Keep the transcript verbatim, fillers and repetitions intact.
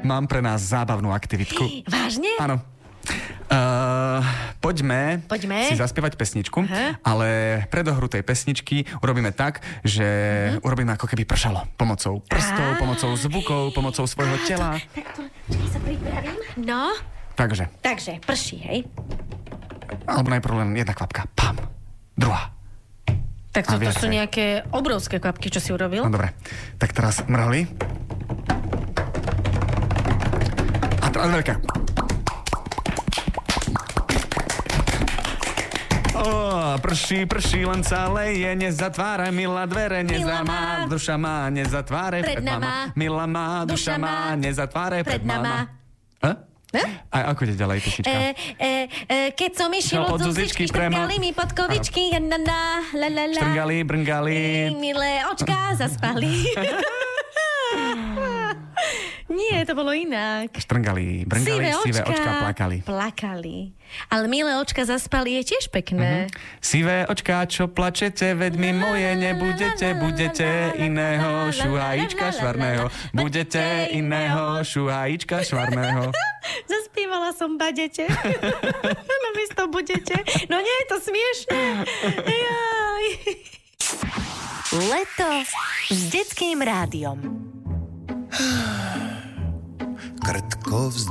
mám pre nás zábavnú aktivitku. Vážne? Áno. Uh, poďme, poďme si zaspievať pesničku, Aha. ale pre dohru tej pesničky urobíme tak, že uh-huh. urobíme ako keby pršalo. Pomocou prstov, Á. pomocou zvukov, pomocou svojho Á, tela. To, tak to, čakaj, sa pripravím. No. Takže. Takže, prší, hej? Alebo najprv len jedna kvapka. Pam. Druhá. Tak to, to sú nejaké obrovské kvapky, čo si urobil. No dobre. Tak teraz mrhli. A teraz veľká. Oh, prší, prší, len sa leje, nezatváraj, milá dvere, nezamá, duša má, nezatváraj pred, pred nama. Milá má, duša má, nezatváraj pred, pred nama. Ha? Ha? A ako ide ďalej, pesnička? E, e, e, keď som išiel od Zuzičky, štrngali mi podkovičky, na, na, la, la, la. Štrngali, brngali. Milé očká zaspali. Nie, to bolo inak. Štrngali, brngali, sivé, sivé očka plakali. Plakali. Ale milé očka zaspali je tiež pekné. Mm-hmm. Sivé očka, čo plačete, veď mi moje nebudete, budete iného šuhajíčka švarného. Budete iného šuhajíčka švarného. Zaspívala som badete. No miesto budete. No nie je to smiešné. Jaj. Leto s detským rádiom. Krtko vzdálené